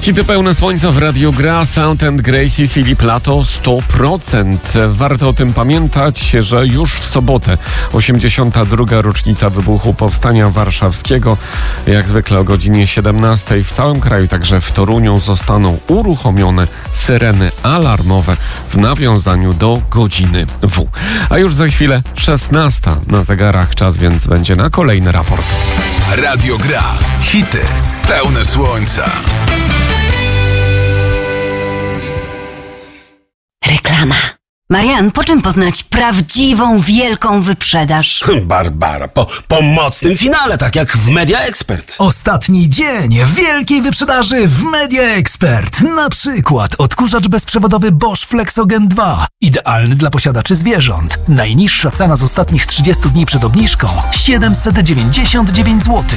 Hity pełne słońca w Radiu Gra, Sound and Gracie, Filip Lato 100%. Warto o tym pamiętać, że już w sobotę 82. rocznica wybuchu Powstania Warszawskiego. Jak zwykle o godzinie 17 w całym kraju, także w Toruniu, zostaną uruchomione syreny alarmowe w nawiązaniu do godziny W. A już za chwilę 16 na zegarach czas, więc będzie na kolejny raport. Radio Gra. Hity pełne słońca. Reklama. Marian, po czym poznać prawdziwą, wielką wyprzedaż? Barbara, po mocnym finale, tak jak w Media Expert. Ostatni dzień wielkiej wyprzedaży w Media Expert. Na przykład odkurzacz bezprzewodowy Bosch Flexogen 2. Idealny dla posiadaczy zwierząt. Najniższa cena z ostatnich 30 dni przed obniżką 799 zł.